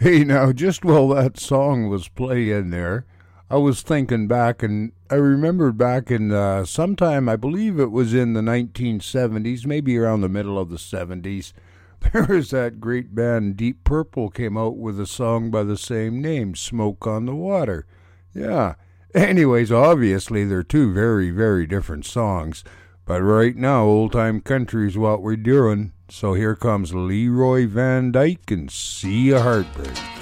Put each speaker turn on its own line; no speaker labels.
Hey, now, just while that song was playing there, I was thinking back, and I remembered back in sometime, I believe it was in the 1970s, maybe around the middle of the 70s. There was that great band Deep Purple came out with a song by the same name, Smoke on the Water. Yeah. Anyways, obviously, they're two very, very different songs. But right now, old time country is what we're doing. So here comes Leroy Van Dyke and See a Heartbreak.